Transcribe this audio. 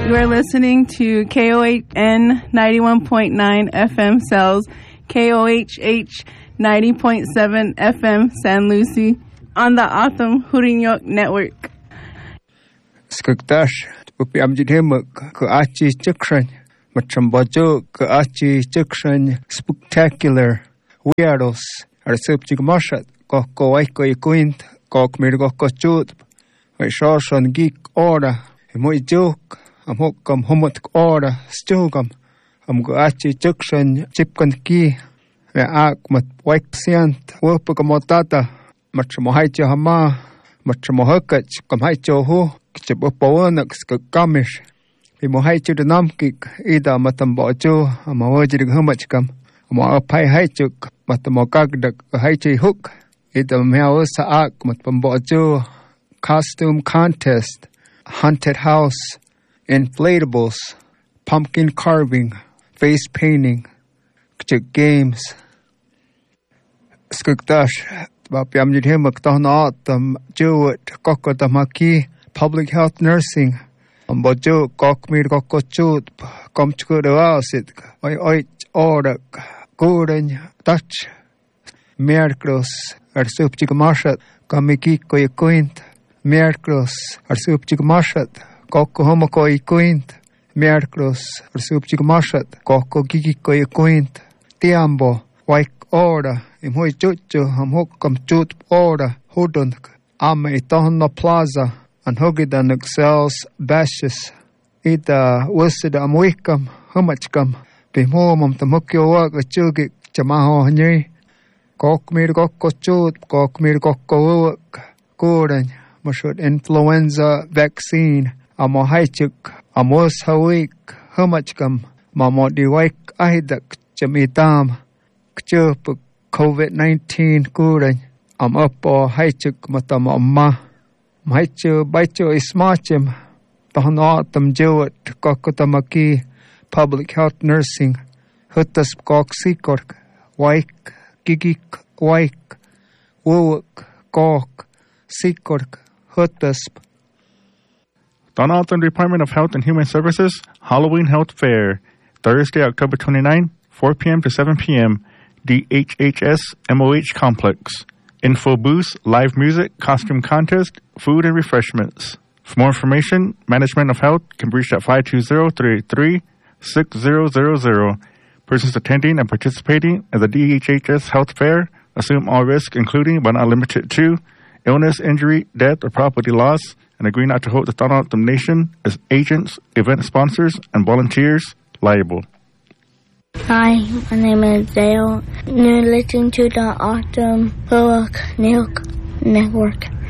You are listening to KOHN 91.9 FM Cells, KOHH 90.7 FM San Lucie, on the Autumn Hurinyok Network. Skugdash, Pupi Amjidhimuk, Kuachi Chukran, Machambajo, Kuachi Chukran, Spectacular, Weirdos, Arsupchik Mashat, Koko Waiko Ikuint, Kok Mirgoko Chut, Shoshan Geek Order, Moy Joke, Amokam Homot Order, Stugam, Amguachi Chukran, Chipkan Ki, Akmat Waksiant, Wopukamotata, Machamohaicha Hama, Machamohakach, Kamhaicho Ho, Chipoponax, Kamish, Pimohaichu the Namkik, Ida Matambojo, Amawajig Humachkam, Amapai Haichuk, Matamokagdak, Haichi Hook, Ida Meosa Ak, Matambojo, Costume Contest, Haunted House, Inflatables, Pumpkin Carving, Face Painting, Games. Skugdash, Bapiamjidhimak Tohnatam, Jewett, Kokotamaki, Public Health Nursing, Ambojo, Kokmir Kokochut, Komchkudawasit, Oich Orak, Gordon, Dutch, Merkros, Arsupchik Marshat, Kamikiko Yakuint, Merkros, Arsupchik Marshat, Koko Homoko Yakuint, Merkros, Arsupchik Marshat, Koko Gigiko Yakuint, Tiambo, Waik Order, Imhoi Chuchu, Amhokam Chut Order, Hudunk, Ame Tohna Plaza, and Hogidan Excels Bashes, Ida Wissid Amwikam, Humachkam, Bimomum Tamukio Work, a Chugik, Chamaho Henry, Kokmir Gokko Chut, Kokmir Gokko Work, Gordon, Mashut Influenza Vaccine, Amohaichuk, Amos Hawik, Humachkam, Mamodi Waik Ahidak, Jamitam, Kchup, COVID-19 Gordon, up or Haichuk Matamama. Maichu Baichu Ismachim, Tohnatam Jewett, Kokotamaki, Public Health Nursing, Hutas Kok Sikork, Waik, Gigik, Waik, Wowuk, Kok, Sikork, Hutasp. Donaldson Department of Health and Human Services Halloween Health Fair, Thursday, October 29, 4 p.m. to 7 p.m., DHHS MOH Complex. Info booths, live music, costume contest, food and refreshments. For more information, Management of Health can be reached at 520-383-6000. Persons attending and participating at the DHHS Health Fair assume all risks, including but not limited to illness, injury, death, or property loss, and agree not to hold the Donald Nation as agents, event sponsors, and volunteers liable. Hi, my name is Dale. You're listening to the Autumn Network.